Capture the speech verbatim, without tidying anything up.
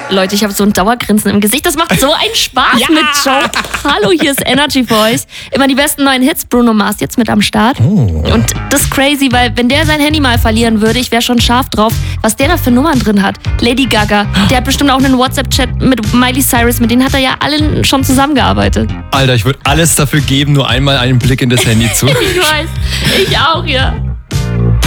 Leute, ich habe so ein Dauergrinsen im Gesicht. Das macht so einen Spaß Ja. mit Joe. Hallo, hier ist Energy Voice. Immer die besten neuen Hits. Bruno Mars jetzt mit am Start. Oh. Und das ist crazy, weil wenn der sein Handy mal verlieren würde, ich wäre schon scharf drauf, was der da für Nummern drin hat. Lady Gaga, der hat bestimmt auch einen WhatsApp-Chat mit Miley Cyrus. Mit denen hat er ja allen schon zusammengearbeitet. Alter, ich würde alles dafür geben, nur einmal einen Blick in das Handy zu. Ich weiß, ich auch, ja.